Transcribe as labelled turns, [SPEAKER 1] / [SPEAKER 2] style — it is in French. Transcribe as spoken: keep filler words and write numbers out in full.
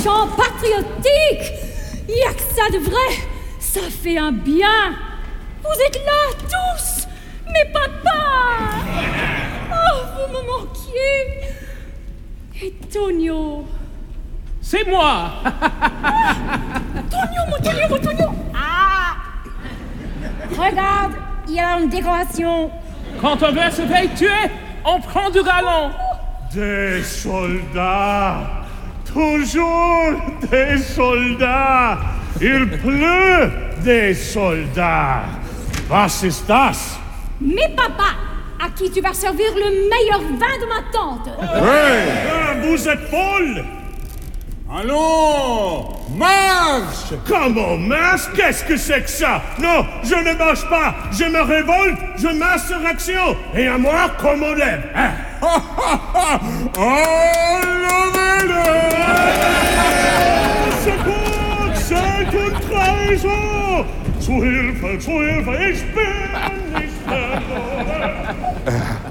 [SPEAKER 1] chant patriotique. Y a que ça de vrai. Ça fait un bien. Vous êtes là, tous. Mes papas. Oh, vous me manquiez. Et Tonio.
[SPEAKER 2] C'est moi.
[SPEAKER 1] Tonio, mon Tonio, mon Tonio. Ah. Regarde, il y a une décoration.
[SPEAKER 2] Quand on veut se faire tuer, on prend du galon.
[SPEAKER 3] Des soldats. Toujours des soldats. Il pleut des soldats. Was ist das?
[SPEAKER 1] Mes papas, à qui tu vas servir le meilleur vin de ma tante.
[SPEAKER 3] Hey, vous êtes folle.
[SPEAKER 4] Allons, marche!
[SPEAKER 3] Comment marche? Qu'est-ce que c'est que ça? Non, je ne marche pas. Je me révolte, je m'insurrection. Et à moi, qu'on on lève. Hein?
[SPEAKER 4] Enlevez-le!
[SPEAKER 3] Secours, c'est une trahison. Zu Hilfe, zu Hilfe, ich bin nicht mehr.